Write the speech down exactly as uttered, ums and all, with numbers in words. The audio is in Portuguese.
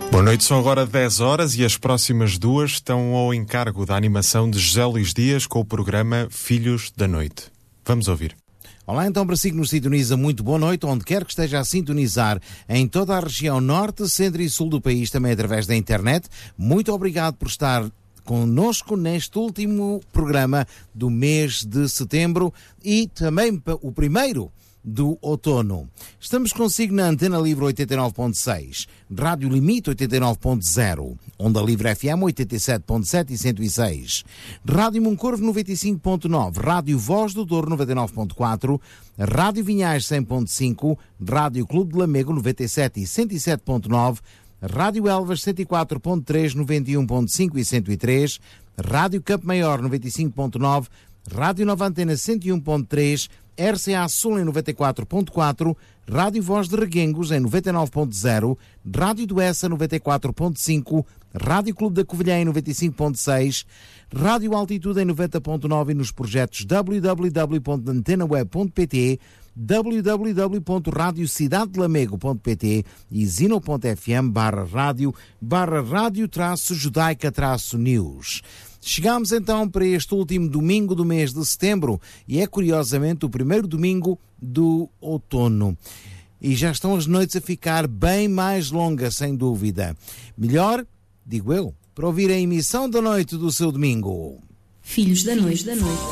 Boa noite, são agora dez horas e as próximas duas estão ao encargo da animação de José Luís Dias com o programa Filhos da Noite. Vamos ouvir. Olá, então para si que nos sintoniza, muito boa noite, onde quer que esteja a sintonizar em toda a região norte, centro e sul do país, também através da internet. Muito obrigado por estar conosco neste último programa do mês de setembro e também o primeiro do outono. Estamos consigo na Antena Livre oitenta e nove ponto seis, Rádio Limite oitenta e nove ponto zero, Onda Livre F M oitenta e sete ponto sete e cento e seis, Rádio Moncorvo noventa e cinco ponto nove, Rádio Voz do Douro noventa e nove ponto quatro, Rádio Vinhais cem ponto cinco, Rádio Clube de Lamego noventa e sete e cento e sete ponto nove, Rádio Elvas cento e quatro ponto três, noventa e um ponto cinco e cento e três, Rádio Campo Maior noventa e cinco ponto nove, Rádio Nova Antena cento e um ponto três, R C A Sul em noventa e quatro ponto quatro, Rádio Voz de Reguengos em noventa e nove ponto zero, Rádio Doessa noventa e quatro ponto cinco, Rádio Clube da Covilhã em noventa e cinco ponto seis, Rádio Altitude em noventa ponto nove e nos projetos w w w ponto antena web ponto p t, w w w ponto radio cidade de lamego ponto p t e zino ponto f m barra rádio barra rádio traço judaica traço news. Chegamos então para este último domingo do mês de setembro e é curiosamente o primeiro domingo do outono. E já estão as noites a ficar bem mais longas, sem dúvida. Melhor, digo eu, para ouvir a emissão da noite do seu domingo. Filhos da Noite, da Noite.